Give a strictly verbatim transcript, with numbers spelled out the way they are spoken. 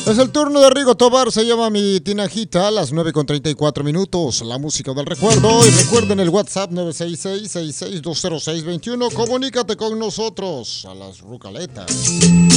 Es el turno de Rigo Tobar, se llama Mi Tinajita, a las nueve con treinta y cuatro minutos. La música del recuerdo. Y recuerden el WhatsApp nueve seis seis, seis seis dos cero seis dos uno. Comunícate con nosotros a las Rucaletas.